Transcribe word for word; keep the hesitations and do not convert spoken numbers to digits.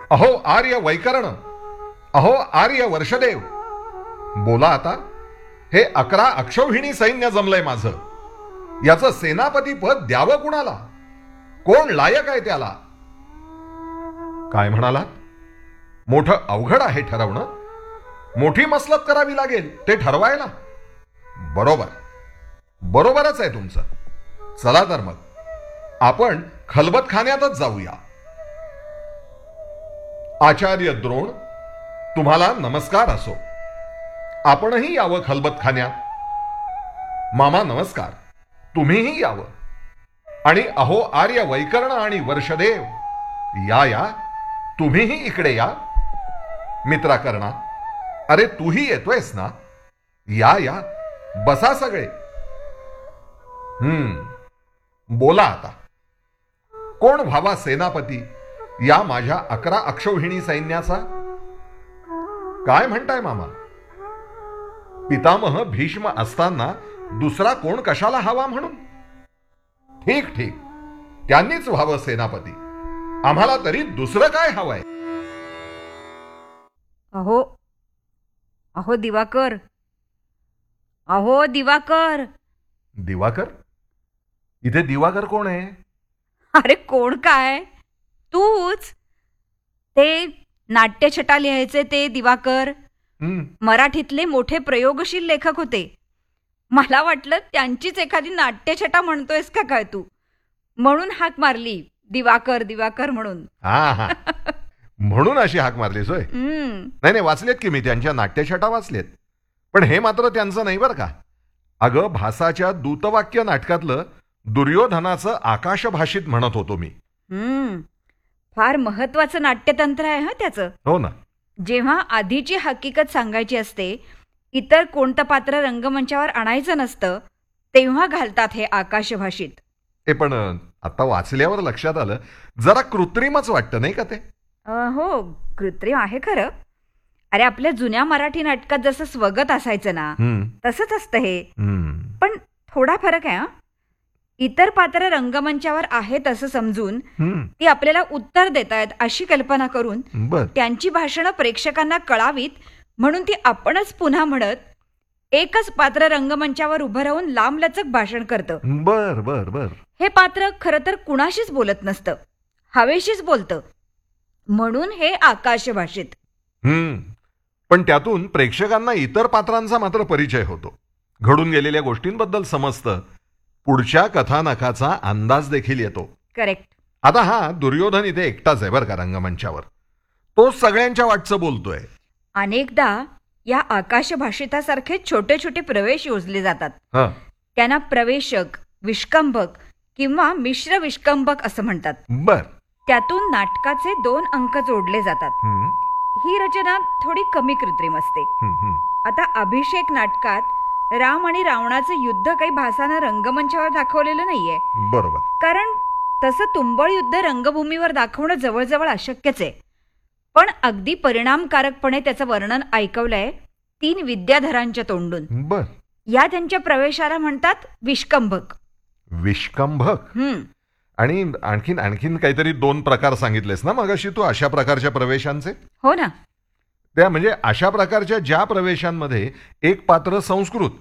अहो आर्य वैकर्ण, अहो आर्य वर्षदेव, बोला आता. हे अकरा अक्षौहिणी सैन्य जमलंय माझं. याचं सेनापती पद द्यावं कुणाला? कोण लायक आहे त्याला? काय म्हणालात? मोठं अवघड आहे ठरवणं. मोठी मसलत करावी लागेल ते ठरवायला. बरोबर, बरोबरच आहे तुमचं. चला तर मग आपण खलबतखान्यातच जाऊया. आचार्य द्रोण, तुम्हाला नमस्कार असो. आपणही यावं खलबतखान्यात. मामा नमस्कार, तुम्हीही यावं. आणि अहो आर्य वैकर्ण आणि वर्षदेव, या या, तुम्हीही इकडे या. मित्रा कर्णा, अरे तूही येतोयस ना? या या, बसा सगळे. हम्म बोला आता. कोण व्हावा सेनापती या माझ्या अकरा अक्षौहिणी सैन्याचा? काय म्हणताय मामा? पितामह भीष्म असताना दुसरा कोण कशाला हवा म्हणून? ठीक ठीक, त्यांनीच व्हावं सेनापती. आम्हाला तरी दुसरं काय हवंय? अहो अहो दिवाकर, अहो दिवाकर. दिवाकर? इथे दिवाकर कोण आहे? अरे कोण काय, तूच. ते नाट्यछटा लिहायचे ते दिवाकर. हम्म मराठीतले मोठे प्रयोगशील लेखक होते. मला वाटलं त्यांचीच एखादी नाट्यछटा म्हणतोयस का काय तू, म्हणून हाक मारली दिवाकर दिवाकर म्हणून. हा हा म्हणून अशी हाक मारलीस होय? हम्म नाही नाही, वाचलेत की मी त्यांच्या नाट्यछटा वाचलेत. पण हे मात्र त्यांचं नाही बरं का. अगं, भासाच्या दूतवाक्य नाटकातलं दुर्योधनाचं आकाशभाषित म्हणत होतो मी. हम्म फार महत्वाचं नाट्यतंत्र आहे हा त्याचं. हो ना. जेव्हा आधीची हकीकत सांगायची असते, इतर कोणतं पात्र रंगमंचावर आणायचं नसतं, तेव्हा घालतात हे आकाशभाषित. हे पण आता वाचल्यावर लक्षात आलं, जरा कृत्रिमच वाटतं नाही का ते? हो, कृत्रिम आहे खरं. अरे आपल्या जुन्या मराठी नाटकात जसं स्वगत असायचं ना, तसंच असतं हे. पण थोडा फरक आहे. इतर पात्र रंगमंचावर आहेत असं समजून ती आपल्याला उत्तर देतायत अशी कल्पना करून त्यांची भाषणं प्रेक्षकांना कळावीत म्हणून ती आपणच पुन्हा म्हणत एकच पात्र रंगमंचावर उभं राहून लांबलचक भाषण करतं. बर बर बर हे पात्र खरं तर कुणाशीच बोलत नसतं, हवेशीच बोलतं. म्हणून हे आकाशभाषित. हम्म पण त्यातून प्रेक्षकांना इतर पात्रांचा मात्र परिचय होतो. घडून गेलेल्या गोष्टींबद्दल समजतं. पुढच्या कथानकाचा अंदाज देखील येतो. करेक्ट. आता हा दुर्योधन इथे एकटाच आहे बरं का रंगमंचावर. तो सगळ्यांच्या वाटचं बोलतोय. अनेकदा या आकाशभाषितासारखे छोटे छोटे प्रवेश योजले जातात. त्यांना प्रवेशक, विष्कंभक किंवा मिश्र विष्कंभक असं म्हणतात. बर. त्यातून नाटकाचे दोन अंक जोडले जातात. ही रचना थोडी कमी कृत्रिम असते. आता अभिषेक नाटकात राम आणि रावणाचं युद्ध काही भासानं रंगमंचावर दाखवलेलं नाहीये. बरोबर. कारण तसं तुंबळ युद्ध रंगभूमीवर दाखवणं जवळजवळ अशक्यच आहे. पण अगदी परिणामकारकपणे त्याचं वर्णन ऐकवलंय तीन विद्याधरांच्या तोंडून. बर. या त्यांच्या प्रवेशाला म्हणतात विष्कंभक. विष्कंभक. हम्म आणि आणखीन आणखीन काहीतरी दोन प्रकार सांगितलेस ना मगाशी तू अशा प्रकारच्या प्रवेशांचे? हो ना. त्या म्हणजे अशा प्रकारच्या ज्या प्रवेशांमध्ये एक पात्र संस्कृत